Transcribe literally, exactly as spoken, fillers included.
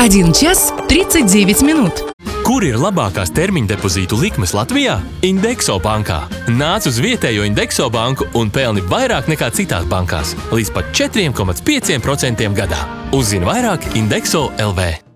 один час тридцать девять минут. Kur ir labākās termiņa depozītu likmes Latvijā? Indexo bankā. Nāc uz vietējo Indexo banku un pelni vairāk nekā citās bankās. Līdz pat četri komats pieci procenti gadā. Uzzini vairāk Indexo L V.